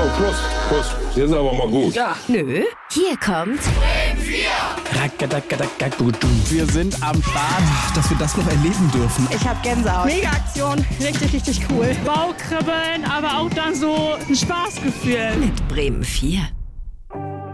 Schluss. Schluss. Jetzt aber mal gut. Ja. Nö, hier kommt Wir sind am Start, dass wir das noch erleben dürfen. Ich habe Gänsehaut. Mega Aktion, richtig, richtig cool. Bauchkribbeln, aber auch dann so ein Spaßgefühl. mit Bremen 4.